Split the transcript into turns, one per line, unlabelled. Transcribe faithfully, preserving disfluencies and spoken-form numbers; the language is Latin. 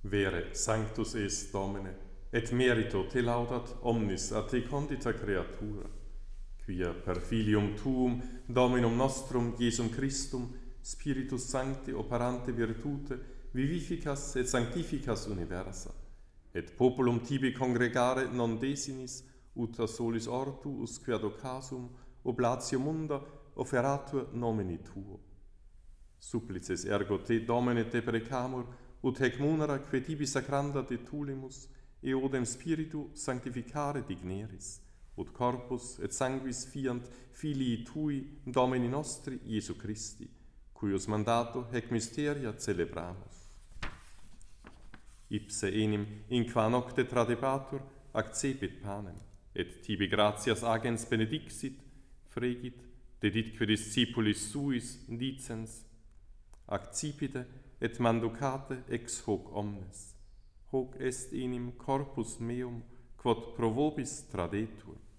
Vere sanctus es Domine, et merito te laudat omnis a te condita creatura, quia per filium tuum, Dominum nostrum, Iesum Christum, Spiritus Sancti operante virtute, vivificas et sanctificas universa, et populum tibi congregare non desinis, ut a solis ortu usque ad occasum, oblatio munda, offeratur nomini tuo. Supplices ergo te, Domine, te precamur, ut hec munera que tibi sacranda de tulimus, eodem spiritu sanctificare digneris, ut corpus et sanguis fiant filii tui, Domini nostri, Iesu Christi, cuius mandato hec mysteria celebramus. Ipse enim, in qua nocte tradebatur, accepit panem, et tibi gratias agens benedixit, fregit, deditque discipulis suis dicens, accipite et manducate ex hoc omnes. Hoc est enim corpus meum, quod pro vobis tradetur.